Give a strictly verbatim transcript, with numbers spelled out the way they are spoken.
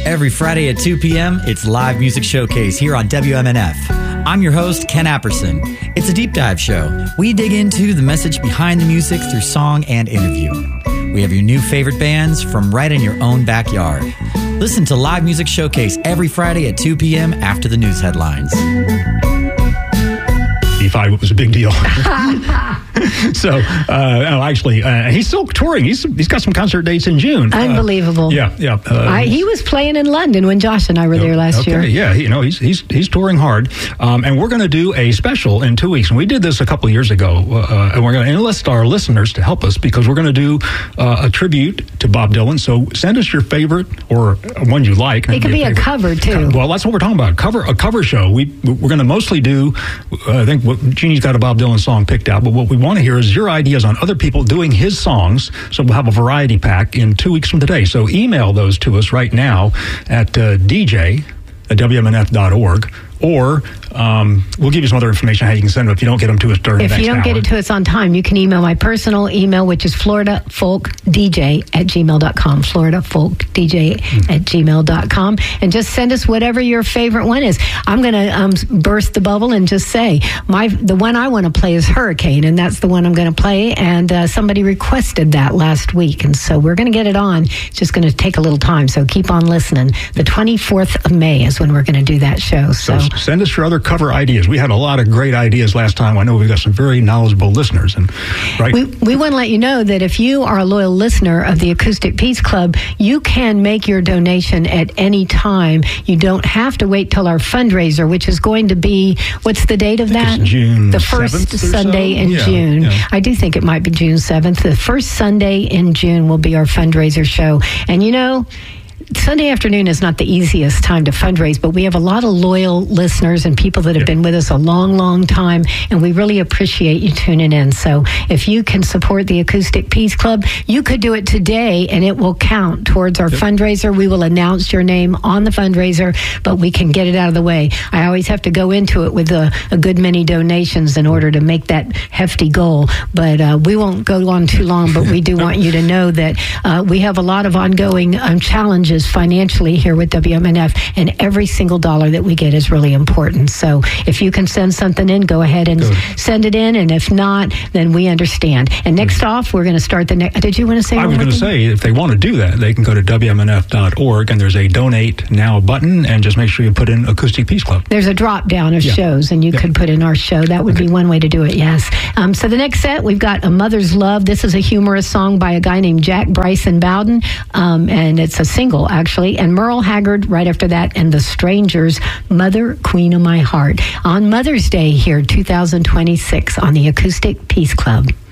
Every Friday at two p.m., it's Live Music Showcase here on W M N F. I'm your host, Ken Apperson. It's a deep dive show. We dig into the message behind the music through song and interview. We have your new favorite bands from right in your own backyard. Listen to Live Music Showcase every Friday at two p.m. after the news headlines. It was a big deal. So, uh, no, actually, uh, he's still touring. He's He's got some concert dates in June. Unbelievable. Uh, yeah, yeah. Uh, I, he was playing in London when Josh and I were there last okay, year. Yeah, you know, he's he's he's touring hard, um, and we're going to do a special in two weeks. And we did this a couple of years ago, uh, and we're going to enlist our listeners to help us because we're going to do uh, a tribute to Bob Dylan. So send us your favorite or one you like. It could be a cover too. Well, that's what we're talking about. Cover a cover show. We we're going to mostly do. Uh, I think what, Jeannie's got a Bob Dylan song picked out, but what we want to hear is your ideas on other people doing his songs. So we'll have a variety pack in two weeks from today. So email those to us right now at uh, D J at W M N F dot org. Or um, we'll give you some other information how you can send them if you don't get them to us during if the next you don't hour. get it to us on time, you can email my personal email, which is florida folk d j at gmail dot com. florida folk d j mm-hmm. at gmail dot com. And just send us whatever your favorite one is. I'm going to um, burst the bubble and just say, my the one I want to play is Hurricane, and that's the one I'm going to play. And uh, somebody requested that last week, and so we're going to get it on. It's just going to take a little time, so keep on listening. The twenty-fourth of May is when we're going to do that show. So. so Send us your other cover ideas. We had a lot of great ideas last time. I know we've got some very knowledgeable listeners. And right. We, we want to let you know that if you are a loyal listener of the Acoustic Peace Club, you can make your donation at any time. You don't have to wait till our fundraiser, which is going to be, what's the date of that? It's June the first Sunday so? in yeah, June. Yeah. I do think it might be June seventh. The first Sunday in June will be our fundraiser show. And you know, Sunday afternoon is not the easiest time to fundraise, but we have a lot of loyal listeners and people that have been with us a long, long time, and we really appreciate you tuning in. So if you can support the Acoustic Peace Club, you could do it today, and it will count towards our yep. fundraiser. We will announce your name on the fundraiser, but we can get it out of the way. I always have to go into it with a, a good many donations in order to make that hefty goal, but uh, we won't go on too long, but we do want you to know that uh, we have a lot of ongoing um, challenges financially here with W M N F, and every single dollar that we get is really important. So if you can send something in, go ahead and Good. send it in, and if not, then we understand. And next mm-hmm. off, we're going to start the next. Did you want to say? I was going to say, if they want to do that, they can go to W M N F dot org, and there's a donate now button, and just make sure you put in Acoustic Peace Club. There's a drop down of yeah. shows, and you yeah. could put in our show. That would okay. be one way to do it. Yes. Um, so the next set, we've got A Mother's Love. This is a humorous song by a guy named Jack Bryson Bowden, um, and it's a single actually, and Merle Haggard right after that, and The Strangers, Mother, Queen of My Heart, on Mother's Day here, two thousand twenty-six, on the Acoustic Peace Club.